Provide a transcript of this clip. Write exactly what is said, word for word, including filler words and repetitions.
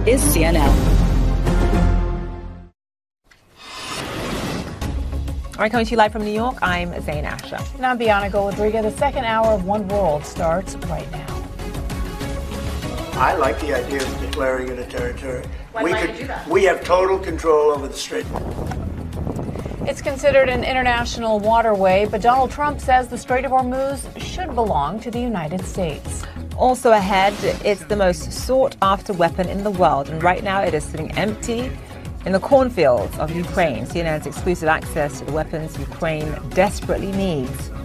is C N N. All right, coming to you live from New York, I'm Zain Asher. And I'm Bianca Golodriga. The second hour of One World starts right now. I like the idea of declaring it a territory. Why we might could, you do that? we have total control over the strait. It's considered an international waterway, but Donald Trump says the Strait of Hormuz should belong to the United States. Also ahead, it's the most sought-after weapon in the world, and right now it is sitting empty in the cornfields of Ukraine. C N N's exclusive access to the weapons Ukraine desperately needs.